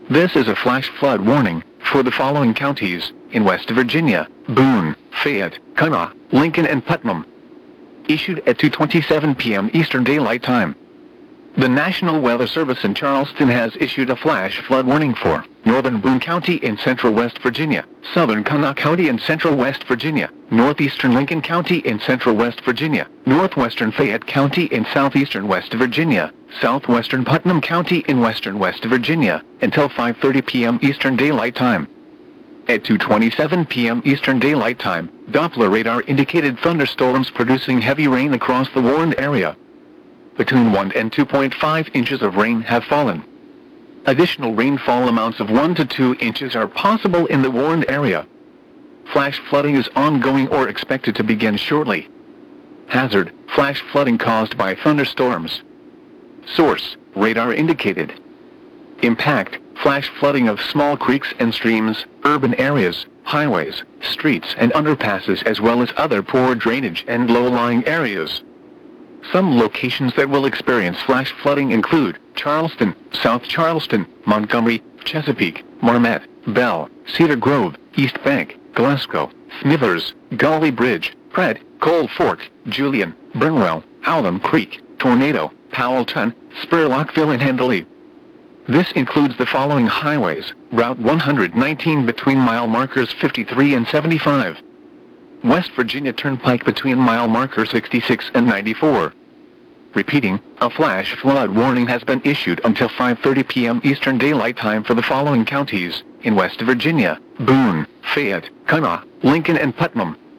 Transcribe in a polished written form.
This is a flash flood warning for the following counties in West Virginia: Boone, Fayette, Kanawha, Lincoln and Putnam. Issued at 2:27 p.m. Eastern Daylight Time. The National Weather Service in Charleston has issued a flash flood warning for northern Boone County in central West Virginia, southern Kanawha County in central West Virginia, northeastern Lincoln County in central West Virginia, northwestern Fayette County in southeastern West Virginia, southwestern Putnam County in western West Virginia, until 5:30 p.m. Eastern Daylight Time. At 2:27 p.m. Eastern Daylight Time, Doppler radar indicated thunderstorms producing heavy rain across the warned area. Between 1 and 2.5 inches of rain have fallen. Additional rainfall amounts of 1 to 2 inches are possible in the warned area. Flash flooding is ongoing or expected to begin shortly. Hazard: flash flooding caused by thunderstorms. Source: radar indicated. Impact: flash flooding of small creeks and streams, urban areas, highways, streets and underpasses, as well as other poor drainage and low-lying areas. Some locations that will experience flash flooding include Charleston, South Charleston, Montgomery, Chesapeake, Marmet, Bell, Cedar Grove, East Bank, Glasgow, Smithers, Gully Bridge, Pratt, Cold Fork, Julian, Burnwell, Alum Creek, Tornado, Powellton, Spurlockville and Handley. This includes the following highways: Route 119 between mile markers 53 and 75. West Virginia Turnpike between mile marker 66 and 94. Repeating, a flash flood warning has been issued until 5:30 p.m. Eastern Daylight Time for the following counties in West Virginia: Boone, Fayette, Kanawha, Lincoln and Putnam.